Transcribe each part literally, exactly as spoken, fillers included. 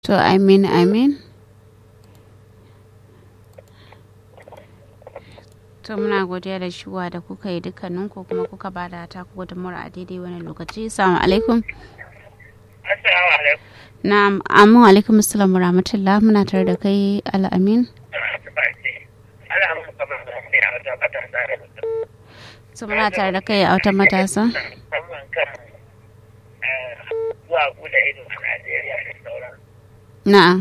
To amin amin. To muna godiya da shuwa da kuka yi dukkaninku kuma kuka ba da ta ku gudunmawar a daidai wani lokaci. Assalamu alaikum. Assalamu alaikum. Na'am, amma alaikum assalam wa rahmatullah, muna tare da kai Al-Amin. So muna tare da kai a wata matasa. Zuwa guda ido a Najeriya da sauran. Na'am.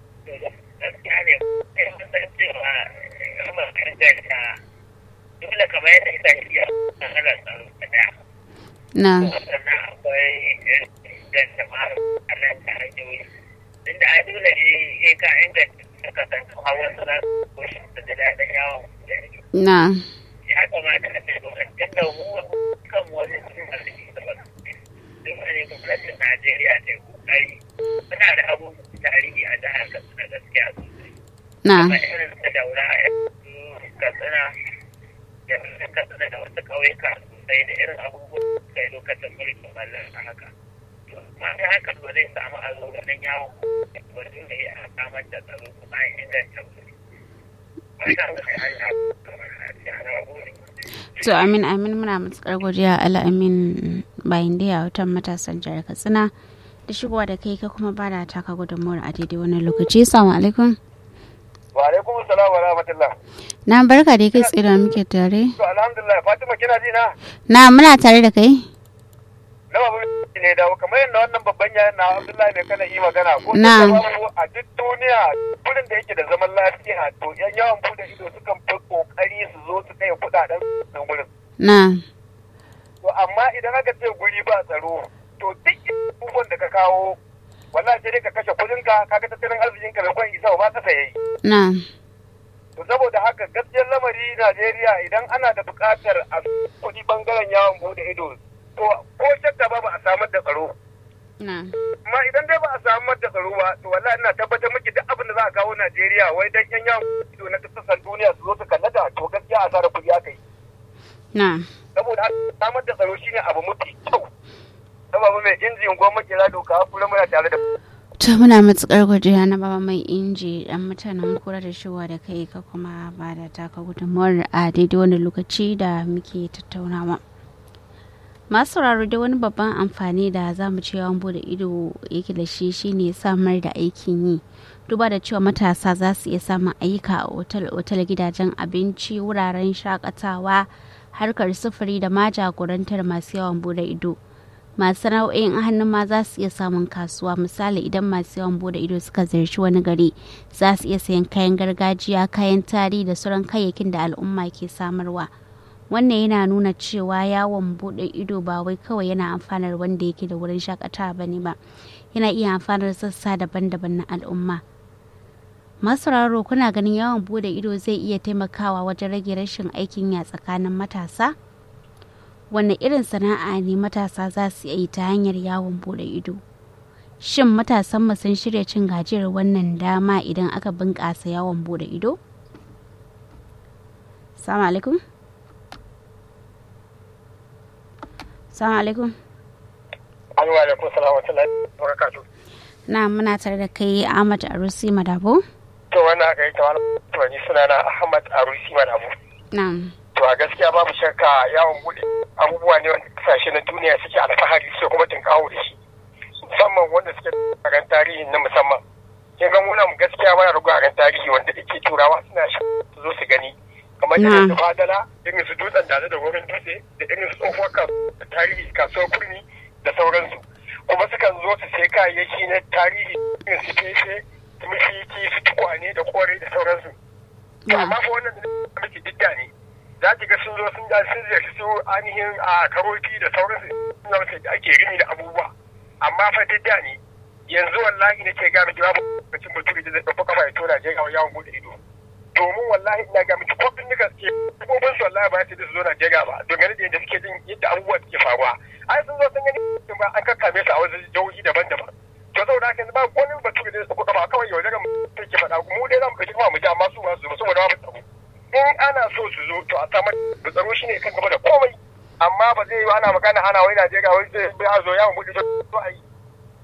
Gaskiya ne, sai mun san cewa kamar inganta dole kamar yadda ita iya matsalar tsaro ta daya. Na'am. Sannan akwai inganta ma'aikatar da hanyoyi. Inda a dole ne ka inganta kasancewa hawa suna kushe da daɗin yawon da ido. Na'am. Ya kamata a ce lokacin da mu kan wani cikin arziki da wasu. Duk wani gwamnatin Najeriya ta yi kokari. Muna da abubuwan tarihi a jihar Katsina gaskiya sosai. Na'am. Kuma irin su Daura, Katsina, da irin Katsina da wasu ƙauyuka sosai da irin abubuwan da ya lokacin mulkin mallaka haka. Amma ta haka ba zai samu a zo ganin yawon ba dole ya samar da tsaro kuma ya inganta wuri. Ba ta wani hanya kamar lafiya na wuri. To amin amin muna matsakar godiya Al-Amin bayan da ya wutan matasan jihar Katsina da shigowa da kai ka kuma ba da taka gudunmawar a daidai wannan lokaci. Assalamu alaikum. Wa alaikum salam wa rahmatullah. Na barka da kai tsira muke tare. To alhamdulillah Fatima kina ji na? Na muna tare da kai. Na babu ne da kamar yadda wannan babban yayin na Abdullahi ne kana yi magana ko Na. a duk duniya gurin da yake da zaman lafiya to yan yawan bude ido sukan fi kokari su zo su kai kudaden nan gurin. Na. To amma idan aka ce guri ba tsaro to duk abubuwan da ka kawo wallahi sai dai ka kashe kudinka kaga tattalin arzikinka bai kwan isa ba kasa yayi. Na. To saboda haka gaskiyar lamari Najeriya idan ana da buƙatar a kuɗi bangaren yawon bude ido to ko shakka ba ba a samar da tsaro. Na. Amma idan dai ba a samar da tsaro ba to wallahi ina tabbatar miki duk abin da za a kawo Najeriya wai dan yan yawon ido na kasashen duniya su zo su kallata to gaskiya a tsara kuɗi aka yi. Na. Saboda samar da tsaro shine abu mafi kyau. Saboda mai injin goma kira doka kula muna tare da To muna matsakar godiya na baba mai inji dan mutanen kura da shigowa da kai ka kuma ba da taka gudunmawar a daidai wani lokaci da muke tattaunawa. Masu sauraro da wani babban amfani da za mu ce yawan bude ido yake da shi shine samar da aikin yi. Duba da cewa matasa za su iya samun ayyuka a otal-otal, gidajen abinci, wuraren shakatawa, harkar sufuri da ma jagorantar masu yawan bude ido. Masu sana'o'in hannun ma za su iya samun kasuwa. Misali idan masu yawan bude ido suka ziyarci wani gari za su iya sayan kayan gargajiya, kayan tarihi da sauran kayayyakin da al'umma ke samarwa. Wannan yana nuna cewa yawon bude ido ba wai kawai yana amfanar wanda yake da wurin shakatawa bane ba, yana iya amfanar sassa daban-daban na al'umma. Masauraro, kuna ganin yawon bude ido zai iya taimakawa wajen rage rashin aikin yi tsakanin matasa? Wanne irin sana'a ne matasa za su yi ta hanyar yawon bude ido? Shin matasan mu sun shirya cin gajiyar wannan dama idan aka bunƙasa yawon bude ido? Assalamu alaikum. Assalamu alaikum. Assalamu alaikum salamu alaikum. Na muna tare da kai Ahmad Arusi Madabo. To wannan haka yake wani suna na Ahmad Arusi Madabo. Na'am. To a gaskiya babu shakka yawon bude abubuwa ne wanda kasashe na duniya suke alfahari su kuma tinkawo da shi. Musamman wanda suke karan tarihi na musamman. Kin ga muna mu gaskiya mana rugaran tarihi wanda yake turawa suna shi su zo su gani. Kamar irin su fadala, irin su dutsen da da wurin dutse, da irin su tsohuwar tarihi kasuwar kurmi da sauransu. Kuma sukan zo su sai kayayyaki na tarihi irin su fefe, su mishiki, su tukwane da kore da sauransu. Amma fa wannan da muke didda ne. Za ki ga sun zo sun ga sun ziyarci su ainihin a karoki da sauransu suna wasu da ake rini da abubuwa. Amma fa didda ne. Yanzu wallahi nake ga miki babu lokacin mutum da zai ɗauko kafa ya tura je ga yawon bude ido. Domin wallahi ina ga miki kofin nika suke kofin su wallahi ba su da su zo Najeriya ba dangane da yadda suke jin yadda abubuwa suke faruwa. Ai sun zo sun gani ba an kakkame su a wasu jihohi daban-daban. To saboda haka ba wani batu da zai ɗauko kafa kawai yau daga mutum ke faɗa mu dai za mu ɗauki kafa mu ji amma su ba su zo saboda babu tsaro. In ana so su zo to a samar da tsaro shine kan gaba da komai amma ba zai yi ana magana ana wai Najeriya wai zai zo yawon buɗe to a yi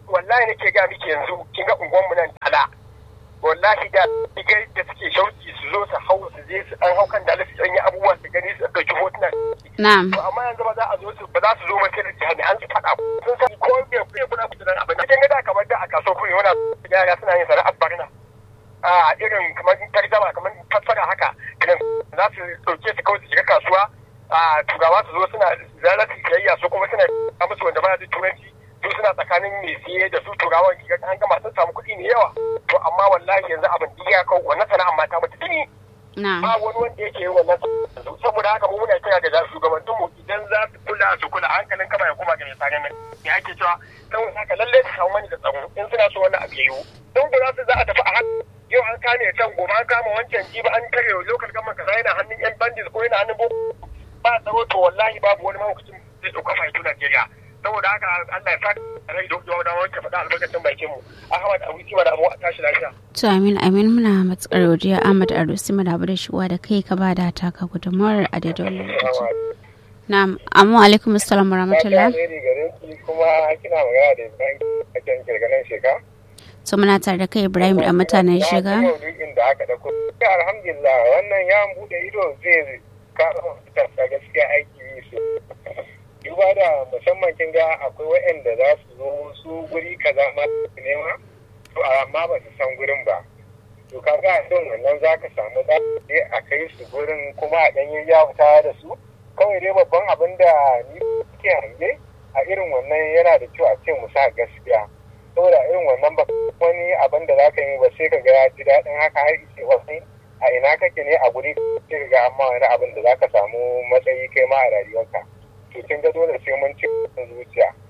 wallahi nake ga miki yanzu kin ga unguwan mu nan ala wallahi da digai da suke shauki su zo su hau su je su an hau kan da su yi abubuwa su gani su ɗauki hotuna na'am to amma yanzu ba za a zo su ba za su zo mace da jami'an su faɗa sun san ko me kuke kuna kudurin abin da kin ga da kamar da a kaso kuma yana yara suna yin sana'ar barna a irin kamar tarjama kamar fassara haka idan za su ɗauke su kawai su shiga kasuwa a turawa su zo suna zarar su kiyayya su kuma suna a musu wanda ba da turanci su suna tsakanin mai siye da su turawan kiga an gama sun samu kuɗi mai yawa to amma wallahi yanzu abin da ya kawo wannan sana'ar mata mata tuni ba wani wanda yake yin wannan saboda haka mu muna kira da shugabannin mu idan za su kula su kula hankalin kama ya koma ga misalin nan ya ake cewa saboda haka lallai su samu mani da tsaro in suna so wannan abu yayi in ba za su za a tafi a hannu yau an kame can gobe an kama wancan jiba an tare lokal gama kaza yana hannun yan bandit ko yana hannun boko ba tsaro to wallahi babu wani mahaukacin zai ɗauka fahimtu Najeriya saboda haka Allah ya saka rai da yawa da wanke faɗa albarkacin bakin mu Ahmad Abu Sima da Abu a tashi lafiya to amin amin muna matsakar godiya Ahmad Ado Sima da Abu da shiwa da kai ka bada ta ka gudunmawar a daidai wannan lokaci na'am amma alaikum assalam warahmatullah kuma kina magana da Ibrahim a kan kirganan sheka so muna tare da kai Ibrahim da mutanen shiga da aka dauko alhamdulillah wannan ya bude ido zai karo ta gaskiya aiki su duba da musamman kin ga akwai waɗanda za su zo su guri kaza ma su nema to amma ba su san gurin ba to kaga don wannan za ka samu da a kai su gurin kuma a ɗanyen yawuta da su kawai dai babban abin da ni ke hange a irin wannan yana da kyau a ce mu sa gaskiya saboda irin wannan ba wani abin da za ka yi ba sai ka ga ya ji daɗin haka har ce wasu a ina kake ne a guri sai ka ga amma wani abin da za ka samu matsayi kai ma a rayuwarka to kin ga dole sai mun ci zuciya